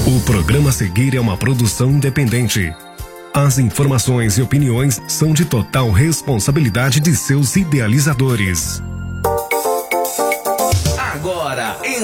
O programa a seguir é uma produção independente. As informações e opiniões são de total responsabilidade de seus idealizadores. Agora,